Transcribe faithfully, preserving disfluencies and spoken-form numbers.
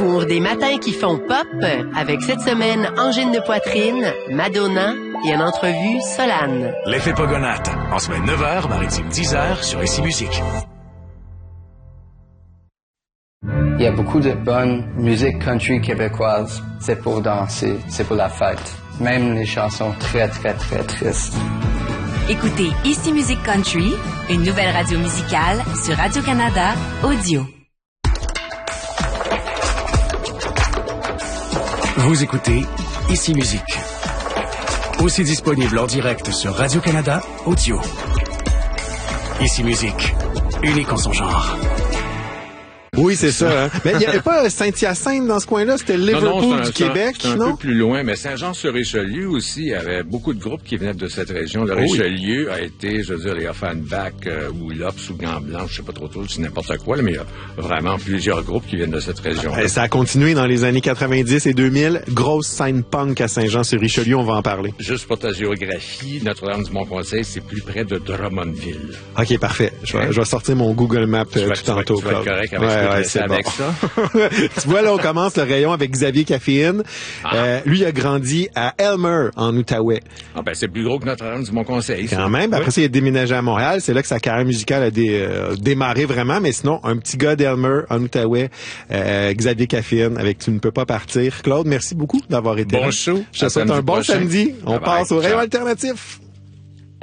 Pour des matins qui font pop, avec cette semaine angine de poitrine, Madonna et en entrevue Solane. L'effet Pogonate, en semaine neuf heures, maritime dix heures sur Ici Musique. Il y a beaucoup de bonne musique country québécoise. C'est pour danser, c'est pour la fête. Même les chansons très, très, très tristes. Écoutez Ici Musique Country, une nouvelle radio musicale sur Radio-Canada Audio. Vous écoutez Ici Musique. Aussi disponible en direct sur Radio-Canada Audio. Ici Musique, unique en son genre. Oui, c'est ça. Hein. Mais il n'y avait pas Saint-Hyacinthe dans ce coin-là, c'était Liverpool non, non, un, du Québec, c'est un, c'est non? un peu plus loin, mais Saint-Jean-sur-Richelieu aussi, il y avait beaucoup de groupes qui venaient de cette région. Le oui. Richelieu a été, je veux dire, les Offenbach euh, ou Lops ou Gants Blancs, je sais pas trop trop, c'est n'importe quoi, là, mais il y a vraiment plusieurs groupes qui viennent de cette région. Et ça a continué dans les années quatre-vingt-dix et deux mille. Grosse scène punk à Saint-Jean-sur-Richelieu, on va en parler. Juste pour ta géographie, Notre-Dame-du-Mont-Conseil, c'est plus près de Drummondville. OK, parfait. Je vais, okay. je vais sortir mon Google Maps tu euh, vas, tout tu tantôt. Tu vas être correct avec, ouais, ouais, ouais, c'est avec bon. ça. Tu vois, là, on commence le rayon avec Xavier Caféine. Ah. Euh, lui, il a grandi à Elmer, en Outaouais. Ah ben, c'est plus gros que Notre-Dame-du-Mont-Conseil. Quand même. Après oui. ça, il a déménagé à Montréal. C'est là que sa carrière musicale a dé, euh, démarré vraiment. Mais sinon, un petit gars d'Elmer, en Outaouais, euh, Xavier Caféine, avec Tu ne peux pas partir. Claude, merci beaucoup d'avoir été bon là. show. Je te souhaite un bon prochain. samedi. On bye passe bye. au rayon Ciao. alternatif.